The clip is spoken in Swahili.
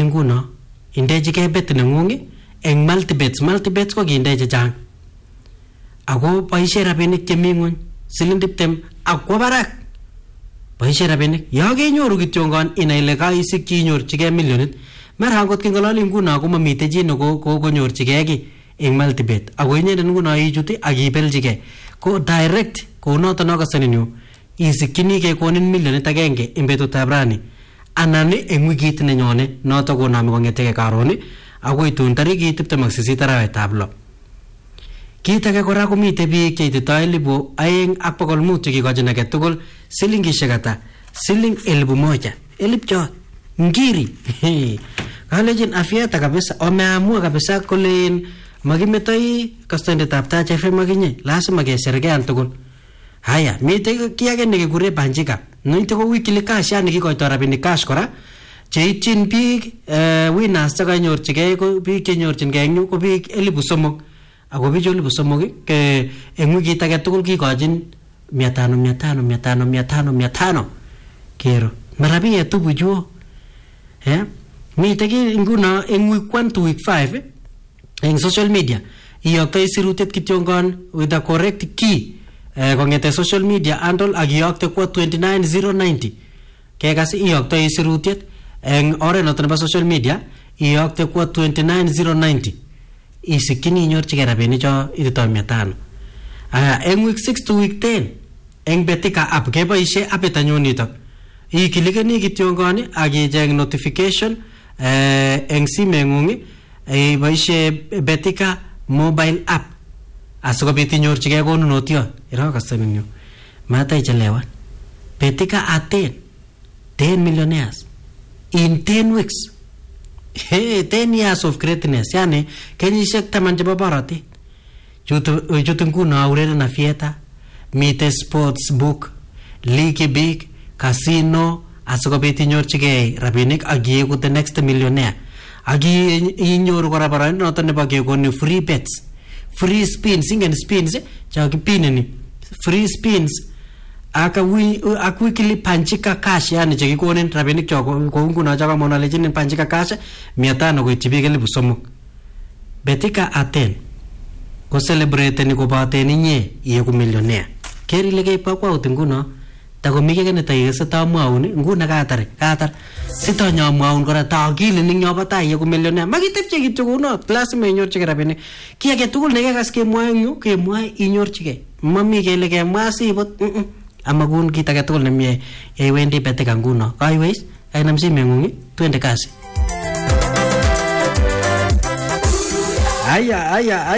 nguno indechigei bet neng'ung eng multibets ko kinde chechang ako boisie rabinik chemi ng'ony siling 20 akwa barak boisie rabinik yo kenyoru kityongon inai ile kaisikyi inyorchigei milionit mara angot kingololi nguno ko mamite chi konyorchigei ki eng multibet ako inyendet nguno ichuti akibeljigei ko direct ko noto nakasanin yu isikyini kekonin milionit agenge eng betutab rani anan eng wikit nenyone noto konami kong'etege karon akoi tun tarikit 28 arawetab 6. Kit age kora komite biik cheititoi 2,500 chekikochin age tugul silingishek ata siling 1,000 elipchot ngiri kalejin afiata kabisa wameamua kabisa kolen makimetoi kastoindetab Taach FM akinye lazima kesherekean tugul. Haya mite kiage nekikure banjika noite ko weekly cash yani kikoitoi rabinik cash kora cheityin biik winners chekanyorchigei ko biik chenyorchingei eng yu ko biik 3,000 ako bichu 3,000 eng wikit age tugul kikochin 500 kero marabia tubu juo mite ki nguno eng week 1 to week 5 eng social media iyoktoi sirutiet kityongon with the correct key kong'ete social media handle ak iyokte kwa 29090 kekas iyoktoi sirutiet eng oret noto nebo social media iyokte kwa 29090 isikyini inyorchigei rabinik cho ititoi 500. Eng week 6 to week 10 eng Betika app keboisie appit anyun nitok ikilikeni kityongon ak icheng notification eng simeng'ung iboisie Betika mobile app asikobit inyorchigei konunotio iro kasaninyo mataichelewan. Betika at 10 millionaires in 10 weeks. 10 years of greatness yani kenyisiek 10 chebo borotet chutu nguno ureren afieta mite sports book league big casino asikobit inyorchigei rabinik ak iegu the next millionaire ak inyoru kora boroindo noto nebo kekoni free bets free spins ingen spins chakipineni free spins ak weekly panchika cash yani chekikonin rabinik cho ko nguno chaka monalejin panchika cash 500 koityi biik 3,000. Betika at 10 ko celebrate ni kobaten inye iegu millionaire kerile keipkakwaut nguno takomi kene tayese tamwaun nguno katar sitanyamwaun kora taakili ning yobo tai iegu millionaire makitepche kityo kuno lazima inyorchigei rabinik ki age tugul nekekas kemwae eng yu kemwae inyorchigei mami kele kemwa sibot amakun kit age tugul nemie iwendi Betika nguno kaiweis kainam simeng'ung twende kasi. Aya